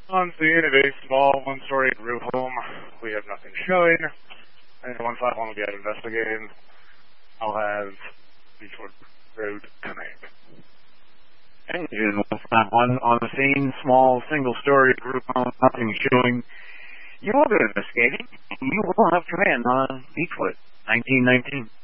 On scene at a small one-story group home. We have nothing showing. And 151 will be out investigating. I'll have Beechwood Road coming. Engine 151 on the scene, small single-story group home, nothing showing. You will be investigating. You will have command on Beechwood, 1919.